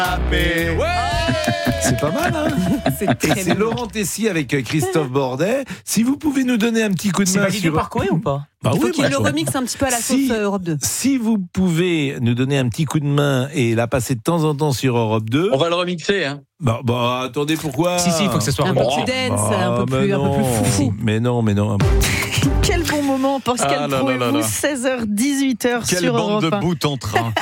Mais ouais. C'est pas mal, hein. C'est Laurent Tessier avec Christophe Bordet. Si vous pouvez nous donner un petit coup de main. C'est validé par Corée ou pas? Bah Il faut oui, qu'il le remixe un petit peu à la sauce Europe 2. Si vous pouvez nous donner un petit coup de main et la passer de temps en temps sur Europe 2. On va le remixer, hein. Bah attendez, pourquoi? Si, il faut que ce soit un peu plus dance, un peu plus foufou. Mais non. Quel bon moment, Pascal Praud et vous, 16h, 18h Quelle sur bande Europe 1. de bout en train.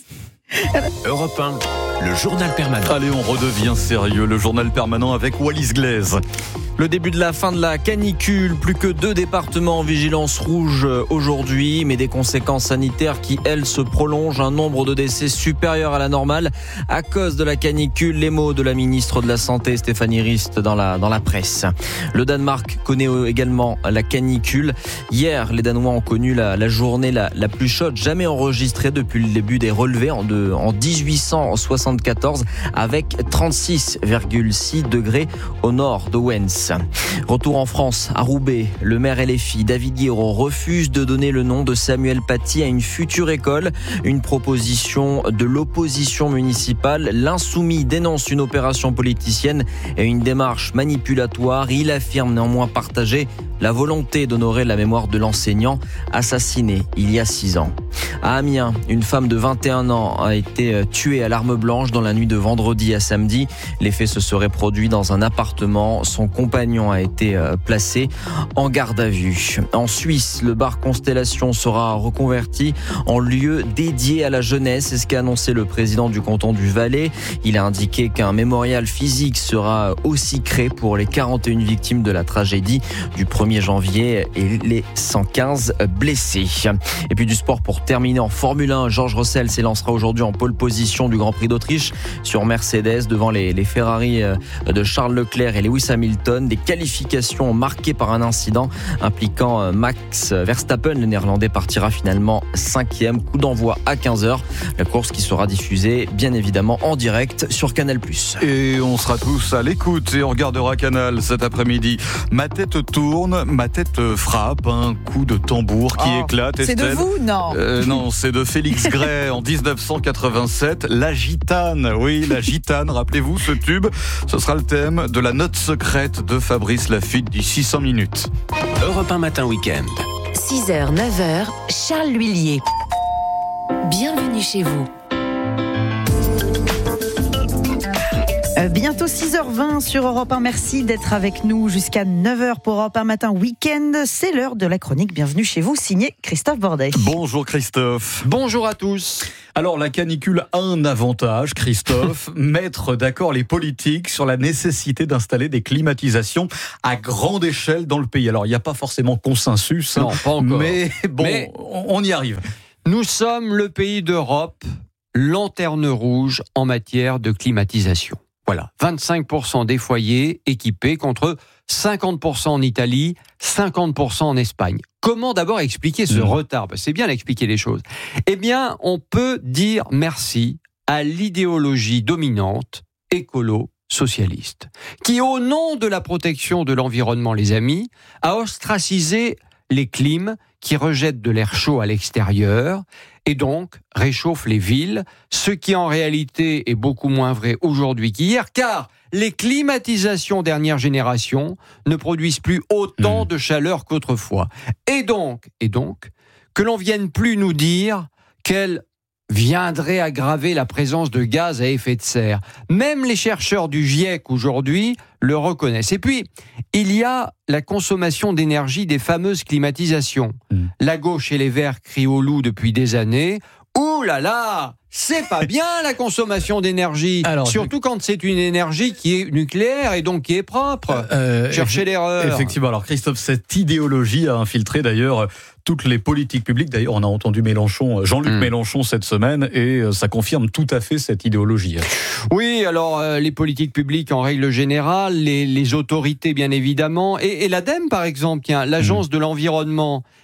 Europe 1, le journal permanent. Allez, on redevient sérieux. Le journal permanent avec Wallis Glaise. Le début de la fin de la canicule, plus que 2 départements en vigilance rouge aujourd'hui, mais des conséquences sanitaires qui, elles, se prolongent. Un nombre de décès supérieur à la normale à cause de la canicule. Les mots de la ministre de la Santé, Stéphanie Rist, dans la presse. Le Danemark connaît également la canicule. Hier, les Danois ont connu la journée la plus chaude jamais enregistrée depuis le début des relevés en 1874, avec 36,6 degrés au nord de Wens. Retour en France, à Roubaix, le maire LFI, David Guiraud, refuse de donner le nom de Samuel Paty à une future école. Une proposition de l'opposition municipale. L'Insoumis dénonce une opération politicienne et une démarche manipulatoire. Il affirme néanmoins partager la volonté d'honorer la mémoire de l'enseignant assassiné il y a 6 ans. À Amiens, une femme de 21 ans a été tuée à l'arme blanche dans la nuit de vendredi à samedi. Les faits se seraient produits dans un appartement. Son compagnon a été placé en garde à vue. En Suisse, le bar Constellation sera reconverti en lieu dédié à la jeunesse. C'est ce qu'a annoncé le président du canton du Valais. Il a indiqué qu'un mémorial physique sera aussi créé pour les 41 victimes de la tragédie du 1er janvier et les 115 blessés. Et puis du sport pour terminer en Formule 1. George Russell s'élancera aujourd'hui en pole position du Grand Prix d'Autriche sur Mercedes devant les Ferrari de Charles Leclerc et Lewis Hamilton. Des qualifications marquées par un incident impliquant Max Verstappen. Le Néerlandais partira finalement 5e. Coup d'envoi à 15h. La course qui sera diffusée bien évidemment en direct sur Canal+. Et on sera tous à l'écoute et on regardera Canal cet après-midi. Ma tête tourne, ma tête frappe. Un coup de tambour qui éclate. C'est Estelle. de vous, non? Non, c'est de Félix Gray en 1987. La gitane, oui, la gitane. Rappelez-vous ce tube. Ce sera le thème de la note secrète de Fabrice Lafitte d'ici 100 minutes. Europe 1 matin week-end. 6h, 9h, Charles L'Huillier. Bienvenue chez vous. Bientôt 6h20 sur Europe 1. Merci d'être avec nous jusqu'à 9h pour Europe 1 matin week-end. C'est l'heure de la chronique. Bienvenue chez vous, signé Christophe Bordet. Bonjour Christophe. Bonjour à tous. Alors la canicule a un avantage, Christophe, mettre d'accord les politiques sur la nécessité d'installer des climatisations à grande échelle dans le pays. Alors il n'y a pas forcément consensus, Non, pas encore. mais bon, on y arrive. Nous sommes le pays d'Europe, lanterne rouge en matière de climatisation. Voilà, 25% des foyers équipés contre 50% en Italie, 50% en Espagne. Comment d'abord expliquer ce retard ? C'est bien d'expliquer les choses. Eh bien, on peut dire merci à l'idéologie dominante écolo-socialiste, qui, au nom de la protection de l'environnement, les amis, a ostracisé les clims qui rejettent de l'air chaud à l'extérieur et donc réchauffent les villes, ce qui en réalité est beaucoup moins vrai aujourd'hui qu'hier, car les climatisations dernière génération ne produisent plus autant de chaleur qu'autrefois. Et donc, que l'on vienne plus nous dire qu'elle viendrait aggraver la présence de gaz à effet de serre. Même les chercheurs du GIEC aujourd'hui le reconnaissent. Et puis, il y a la consommation d'énergie des fameuses climatisations. La gauche et les Verts crient au loup depuis des années. Ouh là là, c'est pas bien la consommation d'énergie. Alors, surtout quand c'est une énergie qui est nucléaire et donc qui est propre. Cherchez l'erreur. Effectivement. Alors Christophe, cette idéologie a infiltré d'ailleurs toutes les politiques publiques. D'ailleurs, on a entendu Jean-Luc Mélenchon cette semaine et ça confirme tout à fait cette idéologie. Oui, alors les politiques publiques en règle générale, les autorités bien évidemment, et l'ADEME par exemple, l'agence de l'environnement,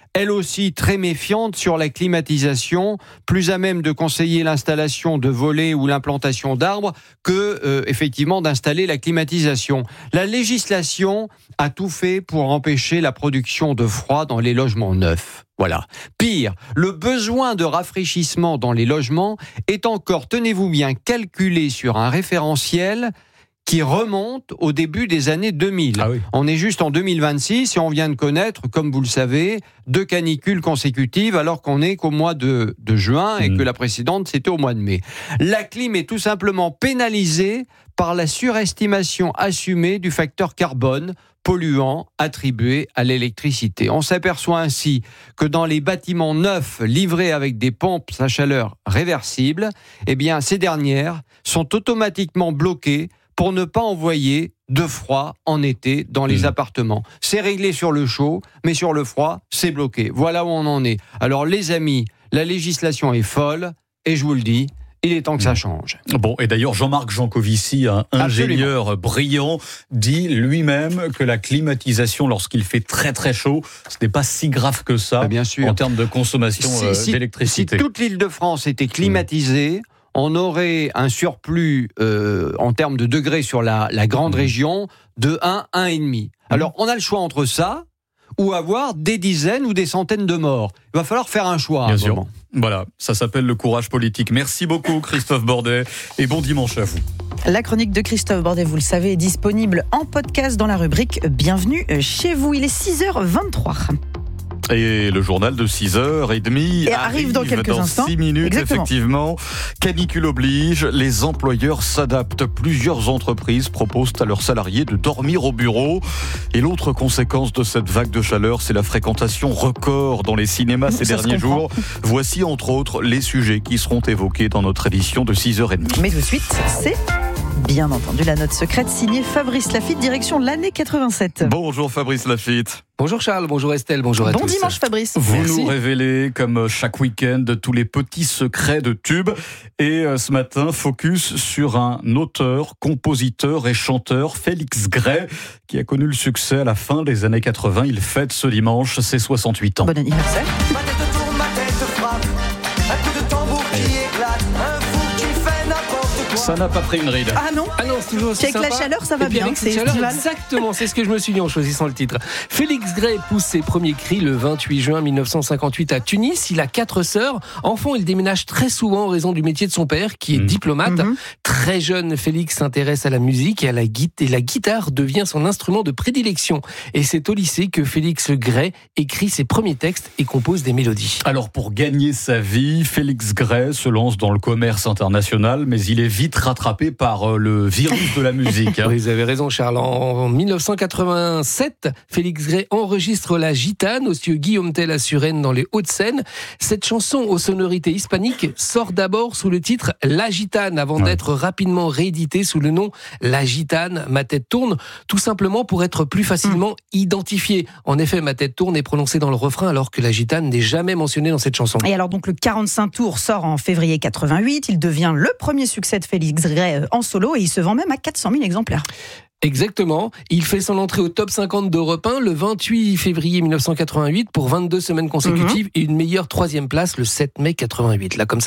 elle aussi très méfiante sur la climatisation, plus à même de conseiller l'installation de volets ou l'implantation d'arbres que effectivement d'installer la climatisation. La législation a tout fait pour empêcher la production de froid dans les logements neufs. Voilà. Pire, le besoin de rafraîchissement dans les logements est encore, tenez-vous bien, calculé sur un référentiel qui remonte au début des années 2000. Ah oui. On est juste en 2026 et on vient de connaître, comme vous le savez, 2 canicules consécutives alors qu'on n'est qu'au mois de juin et que la précédente c'était au mois de mai. La clim est tout simplement pénalisée par la surestimation assumée du facteur carbone polluant attribué à l'électricité. On s'aperçoit ainsi que dans les bâtiments neufs livrés avec des pompes à chaleur réversibles, eh bien ces dernières sont automatiquement bloquées pour ne pas envoyer de froid en été dans les appartements. C'est réglé sur le chaud, mais sur le froid, c'est bloqué. Voilà où on en est. Alors les amis, la législation est folle, et je vous le dis, il est temps que ça change. Bon, et d'ailleurs, Jean-Marc Jancovici, un ingénieur brillant, dit lui-même que la climatisation, lorsqu'il fait très très chaud, ce n'est pas si grave que ça, bien sûr, en termes de consommation d'électricité. Si toute l'Île-de-France était climatisée, on aurait un surplus en termes de degrés sur la grande région de 1,5. Alors, on a le choix entre ça ou avoir des dizaines ou des centaines de morts. Il va falloir faire un choix. Bien sûr. Voilà, ça s'appelle le courage politique. Merci beaucoup Christophe Bordet et bon dimanche à vous. La chronique de Christophe Bordet, vous le savez, est disponible en podcast dans la rubrique Bienvenue chez vous. Il est 6h23. Et le journal de 6h30 arrive dans quelques instants. 6 minutes, Exactement. effectivement. Canicule oblige, les employeurs s'adaptent. Plusieurs entreprises proposent à leurs salariés de dormir au bureau. Et l'autre conséquence de cette vague de chaleur, c'est la fréquentation record dans les cinémas ces derniers jours. Voici entre autres les sujets qui seront évoqués dans notre édition de 6h30. Mais tout de suite, c'est bien entendu la note secrète signée Fabrice Lafitte, direction l'année 87. Bonjour Fabrice Lafitte. Bonjour Charles, bonjour Estelle, bonjour à tous. Bon dimanche Fabrice. Vous Merci. nous révélez, comme chaque week-end, tous les petits secrets de tubes. Et ce matin, focus sur un auteur, compositeur et chanteur, Félix Gray, qui a connu le succès à la fin des années 80. Il fête ce dimanche ses 68 ans. Bon anniversaire. Ma tête tourne, ma tête frappe. Un coup de tambour qui éclate. Un fou qui fait n'importe quoi. Ça n'a pas pris une ride. Ah non. Ah non, c'est toujours aussi Puis avec sympa. la chaleur, ça va Et puis bien, avec c'est cette chaleur, estival. exactement, c'est ce que je me suis dit en choisissant le titre. Félix Gray pousse ses premiers cris le 28 juin 1958 à Tunis. Il a 4 sœurs. Enfant, il déménage très souvent en raison du métier de son père, qui est diplomate. Très jeune, Félix s'intéresse à la musique et à la guitare devient son instrument de prédilection. Et c'est au lycée que Félix Gray écrit ses premiers textes et compose des mélodies. Alors pour gagner sa vie, Félix Gray se lance dans le commerce international, mais il est vite rattrapé par le virus de la musique. Oui, vous avez raison Charles. En 1987, Félix Gray enregistre La Gitane au studio Guillaume Tell à Suresnes dans les Hauts-de-Seine. Cette chanson aux sonorités hispaniques sort d'abord sous le titre La Gitane avant d'être rapidement rééditée sous le nom La Gitane, Ma tête tourne, tout simplement pour être plus facilement identifiée. En effet, Ma tête tourne est prononcée dans le refrain alors que La Gitane n'est jamais mentionnée dans cette chanson. Et alors donc le 45 tours sort en février 88. Il devient le premier succès de Félix Gray en solo et il se vend même à 400 000 exemplaires. Exactement. Il fait son entrée au top 50 d'Europe 1 le 28 février 1988 pour 22 semaines consécutives et une meilleure 3e place le 7 mai 88. Là, comme ça.